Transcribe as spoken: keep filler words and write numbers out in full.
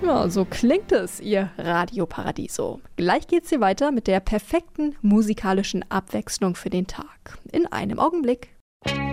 Ja, so klingt es, ihr Radio Paradiso. Gleich geht's hier weiter mit der perfekten musikalischen Abwechslung für den Tag. In einem Augenblick.